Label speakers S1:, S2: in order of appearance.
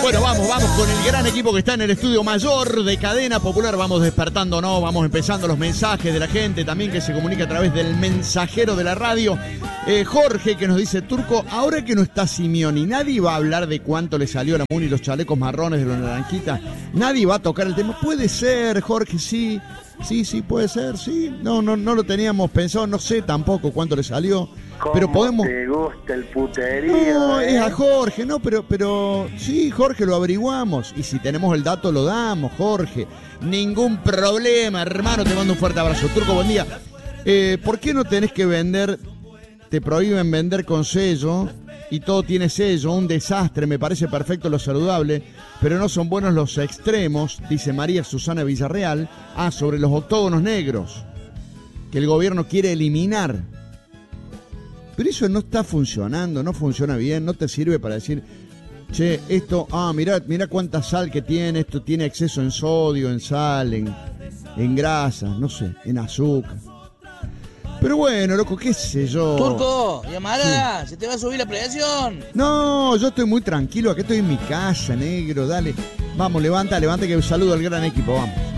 S1: Bueno, vamos con el gran equipo que está en el estudio mayor de Cadena Popular. Vamos despertando, ¿no? Vamos empezando los mensajes de la gente también que se comunica a través del mensajero de la radio. Jorge, que nos dice: Turco, ahora que no está Simeoni, nadie va a hablar de cuánto le salió a la Muni los chalecos marrones de los naranjitas. Nadie va a tocar el tema. Puede ser, Jorge, sí. Sí, puede ser, sí. No lo teníamos pensado, no sé tampoco cuánto le salió. Pero podemos.
S2: ¿Te gusta el puterío?
S1: No, es a Jorge, no, pero sí, Jorge, lo averiguamos. Y si tenemos el dato, lo damos, Jorge. Ningún problema, hermano. Te mando un fuerte abrazo. Turco, buen día. ¿Por qué no tenés que vender? Te prohíben vender con sello y todo tiene sello, un desastre. Me parece perfecto lo saludable, pero no son buenos los extremos, dice María Susana Villarreal. Sobre los octógonos negros, que el gobierno quiere eliminar. Pero eso no está funcionando, no funciona bien, no te sirve para decir, che, esto, mirá cuánta sal que tiene, esto tiene exceso en sodio, en sal, en grasa, no sé, en azúcar. Pero bueno, loco, qué sé yo.
S3: Turco, llamará, se te va a subir la presión.
S1: No, yo estoy muy tranquilo, aquí estoy en mi casa, negro, dale. Vamos, levanta, que saludo al gran equipo, vamos.